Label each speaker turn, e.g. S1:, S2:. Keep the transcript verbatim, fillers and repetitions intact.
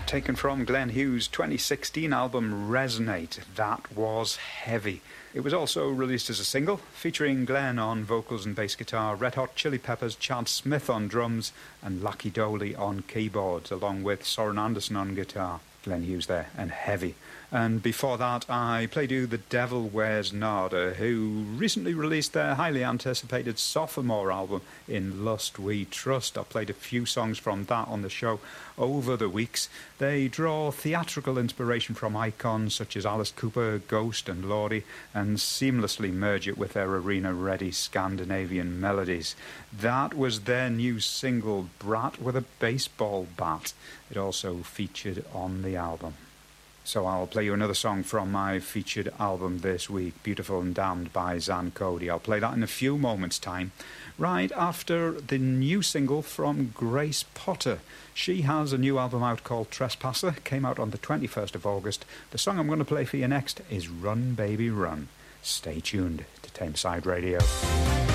S1: taken from Glenn Hughes' twenty sixteen album Resonate. That was heavy. It was also released as a single, featuring Glenn on vocals and bass guitar, Red Hot Chili Peppers' Chad Smith on drums, and Lucky Doley on keyboards, along with Soren Anderson on guitar. Glenn Hughes there, and heavy. And before that, I played you The Devil Wears Nada, who recently released their highly anticipated sophomore album, In Lust We Trust. I played a few songs from that on the show over the weeks. They draw theatrical inspiration from icons such as Alice Cooper, Ghost and Lordi, and seamlessly merge it with their arena-ready Scandinavian melodies. That was their new single, Brat with a Baseball Bat. It also featured on the album. So I'll play you another song from my featured album this week, Beautiful and Damned by Zan Cody. I'll play that in a few moments' time, right after the new single from Grace Potter. She has a new album out called Trespasser, came out on the twenty-first of August. The song I'm going to play for you next is Run Baby Run. Stay tuned to Tameside Radio.